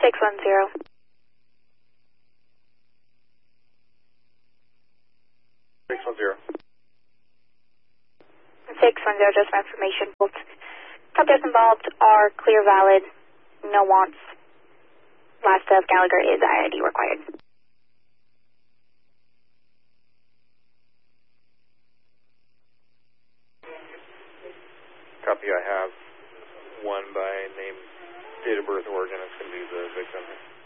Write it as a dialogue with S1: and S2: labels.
S1: 610.
S2: 610.
S1: 610, just for information. Subjects involved are clear, valid, no wants. Last of Gallagher is ID required.
S2: Copy, I have one by name, date of birth, origin. It's going to be the victim.